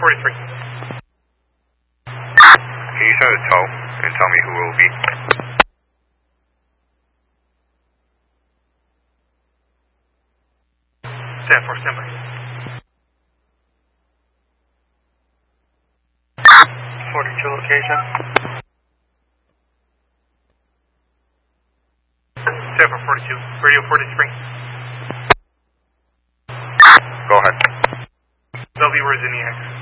43. Can you send a tow and tell me who it will be? Stand for standby. 42 location. Stand for 42. Radio 43. Go ahead. Bellevue, Virginia.